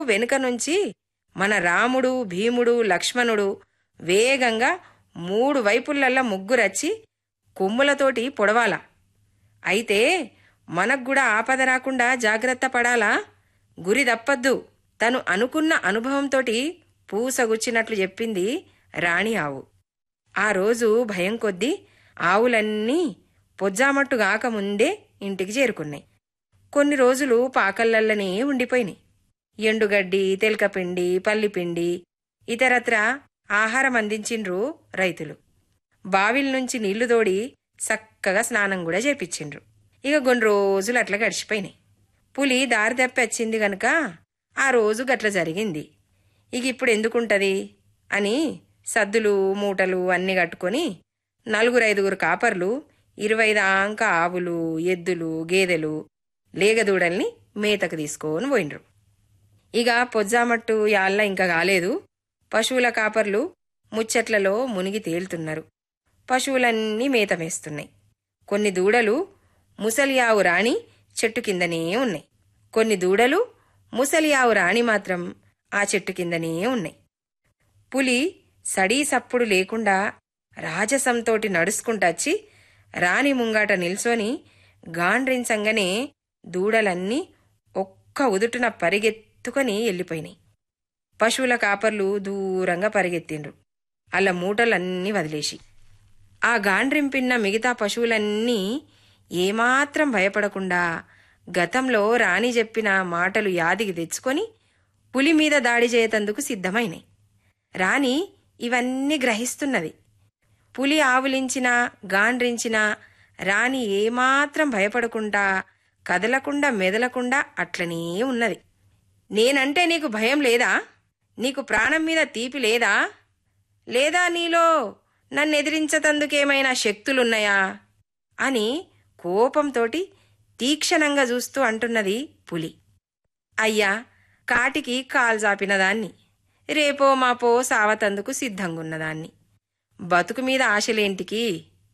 వెనుక నుంచి మన రాముడు, భీముడు, లక్ష్మణుడు వేగంగా 3 వైపులల్లా ముగ్గురచ్చి కొమ్ములతోటి పొడవాలా. అయితే మనగ్గూడా ఆపద రాకుండా జాగ్రత్త పడాలా, గురి దప్పద్దు. తను అనుకున్న అనుభవంతోటి పూసగుచ్చినట్లు చెప్పింది రాణి ఆవు. ఆ రోజు భయం కొద్దీ ఆవులన్నీ పొజ్జామట్టుగాకముందే ఇంటికి చేరుకున్నాయి. కొన్ని రోజులు పాకల్లల్లనే ఉండిపోయినాయి. ఎండుగడ్డి, తెలకపిండి, పల్లిపిండి, ఇతరత్ర ఆహారం అందించిండ్రు రైతులు. బావిల్నుంచి నీళ్లు తోడి చక్కగా స్నానం కూడా చేపించిండ్రు. ఇక కొన్ని రోజులు అట్లా గడిచిపోయినాయి. పులి దారి తప్పొచ్చింది గనక ఆ రోజు గట్ల జరిగింది. ఇక ఇప్పుడు ఎందుకుంటది అని సద్దులు, మూటలు అన్నీ కట్టుకొని 4-5 కాపర్లు 20 దాకా ఆవులు, ఎద్దులు, గేదెలు, లేగదూడల్ని మేతకు తీసుకొని పోయిండ్రు. ఇక పొజ్జామట్టు యాళ్ళ ఇంకా కాలేదు. పశువుల కాపర్లు ముచ్చట్లలో మునిగి తేలుతున్నారు. పశువులన్నీ మేత మేస్తున్నాయి. కొన్ని దూడలు ముసలియావు రాణి చెట్టు కిందనే ఉన్నాయి. కొన్ని దూడలు ముసలియావు రాణి మాత్రం ఆ చెట్టు కిందనే ఉన్నాయి. పులి సడీ సప్పుడు లేకుండా రాజసంతోటి నడుచుకుంటొచ్చి రాణి ముంగాట నిల్సోని గాండ్రించంగానే దూడలన్నీ ఒక్క ఉదుటున పరిగెత్తుకొని వెళ్ళిపోయినాయి. పశువుల కాపర్లు దూరంగా పరిగెత్తిండ్రు, అలా మూటలన్నీ వదిలేసి. ఆ గాండ్రింపిన్న మిగతా పశువులన్నీ ఏమాత్రం భయపడకుండా గతంలో రాణి చెప్పిన మాటలు యాదికి తెచ్చుకొని పులి మీద దాడి చేయతందుకు సిద్ధమైనాయి. రాణి ఇవన్నీ గ్రహిస్తున్నది. పులి ఆవులించినా, గాండ్రించినా రాణి ఏమాత్రం భయపడకుండా, కదలకుండా, మెదలకుండా అట్లనే ఉన్నది. నేనంటే నీకు భయం లేదా? నీకు ప్రాణం మీద తీపి లేదా? లేదా నీలో నన్నెదిరించతందుకేమైనా శక్తులున్నాయా అని కోపంతోటి తీక్షణంగా చూస్తూ అంటున్నది పులి. అయ్యా, కాటికి కాల్జాపినదాన్ని, రేపో మాపో సావతందుకు సిద్ధంగున్నదాన్ని. బతుకు మీద ఆశలేంటికి?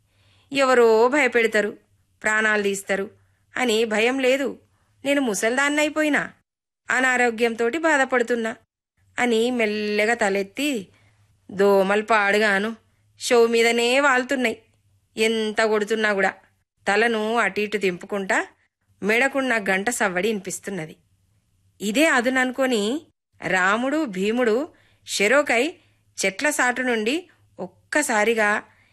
ఎవరో భయపెడతారు, ప్రాణాలు తీస్తారు అని భయం లేదు. నేను ముసల్దాన్నైపోయినా, అనారోగ్యంతోటి బాధపడుతున్నా అని మెల్లగా తలెత్తి, దోమలు పాడుగాను షో మీదనే వాళ్తున్నాయి. ఎంత కొడుతున్నా కూడా తలను అటు ఇటు తింపుకుంటా మెడకున్న గంట సవ్వడి వినిపిస్తున్నది. ఇదే అదుననుకొని రాముడు, భీముడు షెరోకై చెట్ల సాటు నుండి ఒక్కసారిగా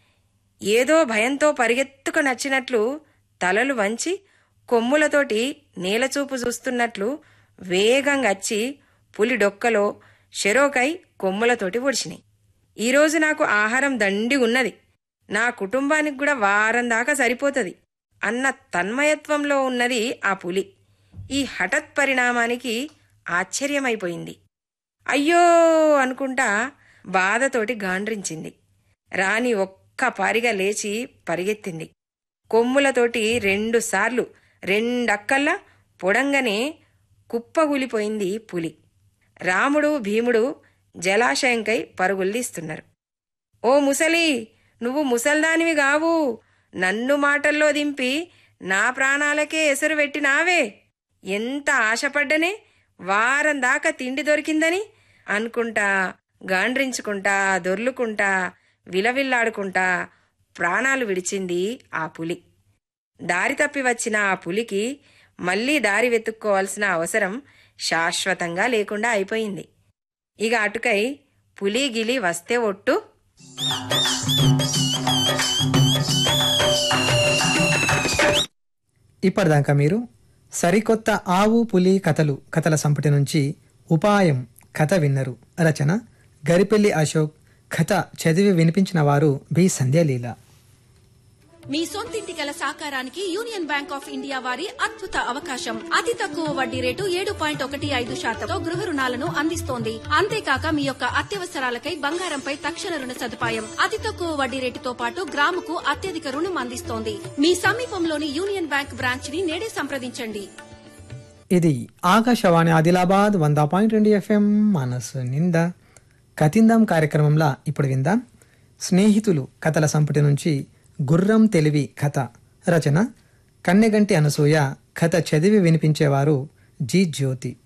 ఏదో భయంతో పరిగెత్తుకు నచ్చినట్లు తలలు వంచి కొమ్ములతోటి నేలచూపు చూస్తున్నట్లు వేగంగా వచ్చి పులి డొక్కలో షెరోకై కొమ్ములతోటి పొడిచినాయి. ఈరోజు నాకు ఆహారం దండి ఉన్నది, నా కుటుంబానికి కూడా వారం దాకా సరిపోతుంది అన్న తన్మయత్వంలో ఉన్నది ఆ పులి. ఈ హఠత్ పరిణామానికి ఆశ్చర్యమైపోయింది. అయ్యో అనుకుంటా బాధతోటి గాండ్రించింది. రాణి ఒక్క పారిగా లేచి పరిగెత్తింది. కొమ్ములతోటి 2 సార్లు 2 అక్కల్లా పొడంగానే కుప్పగూలిపోయింది పులి. రాముడు, భీముడు జలాశయంకై పరుగుల్దీస్తున్నారు. ఓ ముసలి, నువ్వు ముసల్దానివి గావు, నన్ను మాటల్లో దింపి నా ప్రాణాలకే ఎసరు పెట్టినావే. ఎంత ఆశపడ్డనే వారం దాకా తిండి దొరికిందని అనుకుంటా, గాండ్రించుకుంటా, దొర్లుకుంటా, విలవిల్లాడుకుంటా ప్రాణాలు విడిచింది ఆ పులి. దారి తప్పి వచ్చిన ఆ పులికి మళ్లీ దారి వెతుక్కోవాల్సిన అవసరం శాశ్వతంగా లేకుండా అయిపోయింది. ఇక అటుకై పులి గిలి వస్తే ఒట్టు. ఇప్పటిదాకా మీరు సరికొత్త ఆవు పులి కథల సంపుటి నుంచి ఉపాయం కథ విన్నరు. రచన గరిపెల్లి అశోక్. కథ చదివి వినిపించిన వారు బి సంధ్యలీల. మీ సొంతింటి కల సాకారానికి యూనియన్ బ్యాంక్ ఆఫ్ ఇండియా వారి అద్భుత అవకాశం. అతి తక్కువ వడ్డీ రేటు 7.15% గృహ రుణాలను అందిస్తోంది. అంతేకాక మీ యొక్క అత్యవసరాలకై బంగారంపై తక్షణ రుణ సదుపాయం. అతి తక్కువ వడ్డీ రేటుతో పాటు గ్రాముకు అత్యధిక రుణం అందిస్తోంది. మీ సమీపంలోని యూనియన్ బ్యాంక్ బ్రాంచ్ ని నేడే సంప్రదించండి. ఇది ఆకాశవాణి ఆదిలాబాద్ 100.2 FM మనసు నిండా. కతిందాం కార్యక్రమంలో ఇప్పుడు విందాం స్నేహితులు కథల సంపుటి నుంచి గుర్రం తెలివి కథ. రచన కన్నెగంటి అనసూయ. కథ చదివి వినిపించేవారు జి జ్యోతి.